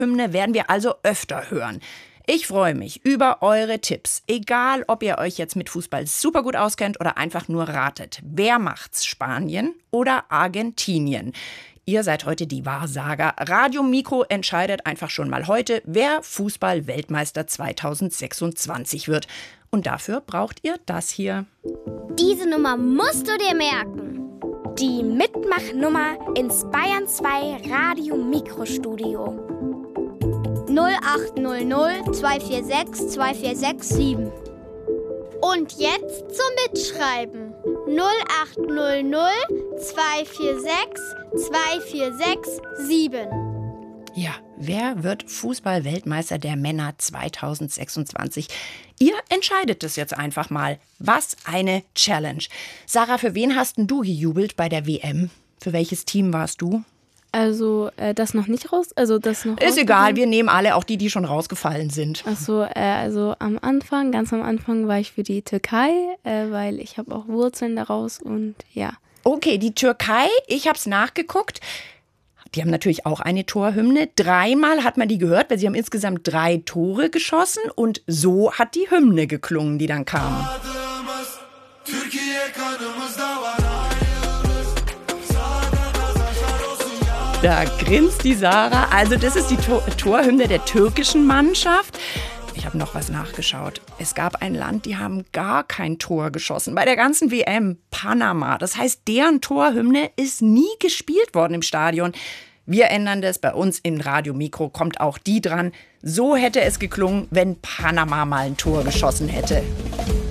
Hymne werden wir also öfter hören. Ich freue mich über eure Tipps. Egal, ob ihr euch jetzt mit Fußball super gut auskennt oder einfach nur ratet. Wer macht's? Spanien oder Argentinien? Ihr seid heute die Wahrsager. Radio Mikro entscheidet einfach schon mal heute, wer Fußball-Weltmeister 2026 wird. Und dafür braucht ihr das hier. Diese Nummer musst du dir merken. Die Mitmachnummer ins Bayern 2 Radio Mikrostudio. 0800 246 2467. Und jetzt zum Mitschreiben. 0800 246 2467. Ja, wer wird Fußball-Weltmeister der Männer 2026? Ihr entscheidet es jetzt einfach mal. Was eine Challenge. Sarah, für wen hast denn du gejubelt bei der WM? Für welches Team warst du? Also, das noch nicht raus? Also das noch ist egal, wir nehmen alle, auch die schon rausgefallen sind. Ach so, also ganz am Anfang war ich für die Türkei, weil ich habe auch Wurzeln daraus und ja. Okay, die Türkei, ich habe es nachgeguckt. Die haben natürlich auch eine Torhymne. 3-mal hat man die gehört, weil sie haben insgesamt 3 Tore geschossen. Und so hat die Hymne geklungen, die dann kam. Da grinst die Sarah. Also das ist die Torhymne der türkischen Mannschaft. Ich habe noch was nachgeschaut. Es gab ein Land, die haben gar kein Tor geschossen. Bei der ganzen WM, Panama. Das heißt, deren Torhymne ist nie gespielt worden im Stadion. Wir ändern das. Bei uns im Radio Mikro kommt auch die dran. So hätte es geklungen, wenn Panama mal ein Tor geschossen hätte.